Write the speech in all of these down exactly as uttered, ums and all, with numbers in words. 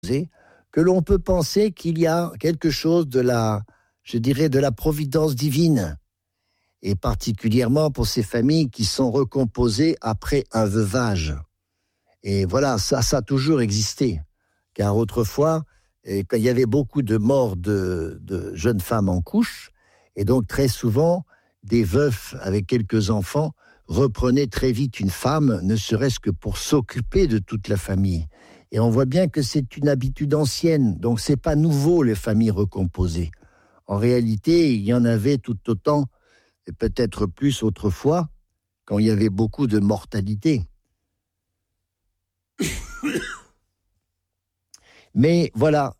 que l'on peut penser qu'il y a quelque chose de la, je dirais, de la providence divine, et particulièrement pour ces familles qui sont recomposées après un veuvage. Et voilà, ça, ça a toujours existé, car autrefois, et quand il y avait beaucoup de morts de, de jeunes femmes en couche, et donc très souvent, des veufs avec quelques enfants reprenaient très vite une femme, ne serait-ce que pour s'occuper de toute la famille. Et on voit bien que c'est une habitude ancienne, donc c'est pas nouveau les familles recomposées. En réalité, il y en avait tout autant, et peut-être plus autrefois, quand il y avait beaucoup de mortalité. Mais voilà,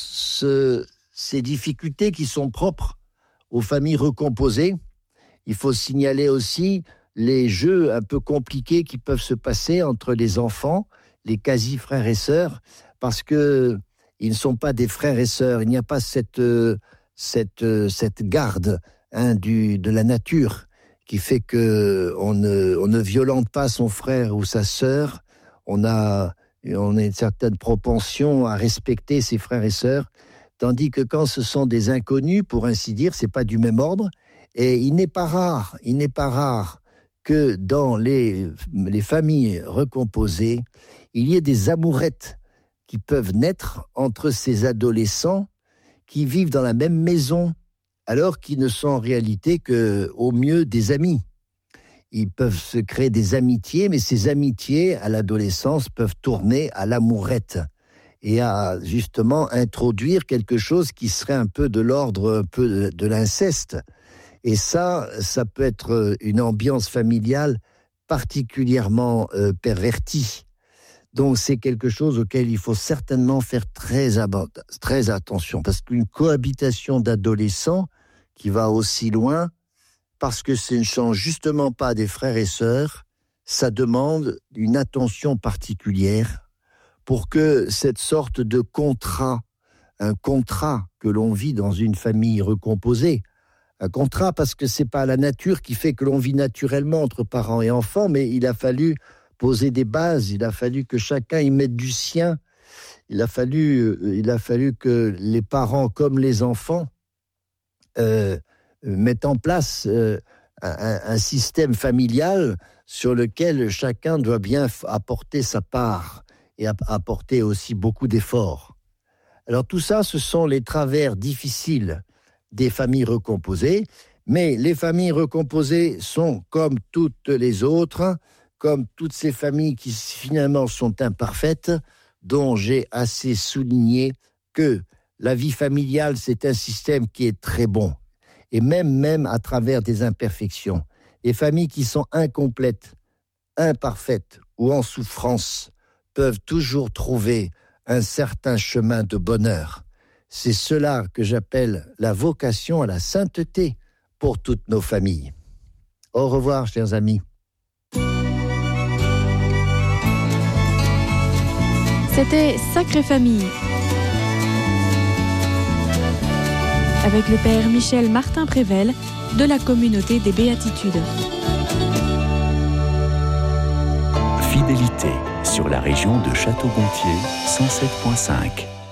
ce, ces difficultés qui sont propres aux familles recomposées, il faut signaler aussi les jeux un peu compliqués qui peuvent se passer entre les enfants, les quasi-frères et sœurs, parce qu'ils ne sont pas des frères et sœurs, il n'y a pas cette, cette, cette garde hein, du, de la nature qui fait qu'on ne, on ne violente pas son frère ou sa sœur, on a, on a une certaine propension à respecter ses frères et sœurs, tandis que quand ce sont des inconnus, pour ainsi dire, c'est pas du même ordre, et il n'est pas rare, il n'est pas rare que dans les, les familles recomposées, il y ait des amourettes qui peuvent naître entre ces adolescents qui vivent dans la même maison, alors qu'ils ne sont en réalité qu'au mieux des amis. Ils peuvent se créer des amitiés, mais ces amitiés, à l'adolescence, peuvent tourner à l'amourette et à, justement, introduire quelque chose qui serait un peu de l'ordre un peu de, de l'inceste. Et ça, ça peut être une ambiance familiale particulièrement euh, pervertie. Donc, c'est quelque chose auquel il faut certainement faire très, ab- très attention. Parce qu'une cohabitation d'adolescents qui va aussi loin, parce que ce ne sont justement pas des frères et sœurs, ça demande une attention particulière pour que cette sorte de contrat, un contrat que l'on vit dans une famille recomposée, un contrat parce que c'est pas la nature qui fait que l'on vit naturellement entre parents et enfants, mais il a fallu poser des bases, il a fallu que chacun y mette du sien, il a fallu, il a fallu que les parents comme les enfants euh, mettent en place euh, un, un système familial sur lequel chacun doit bien apporter sa part et apporter aussi beaucoup d'efforts. Alors tout ça, ce sont les travers difficiles des familles recomposées, mais les familles recomposées sont comme toutes les autres, comme toutes ces familles qui finalement sont imparfaites, dont j'ai assez souligné que la vie familiale, c'est un système qui est très bon, et même, même à travers des imperfections. Les familles qui sont incomplètes, imparfaites ou en souffrance peuvent toujours trouver un certain chemin de bonheur. C'est cela que j'appelle la vocation à la sainteté pour toutes nos familles. Au revoir, chers amis. C'était Sacrée Famille, avec le père Michel Martin-Prével de la communauté des Béatitudes. Fidélité sur la région de Château-Gontier, cent sept virgule cinq.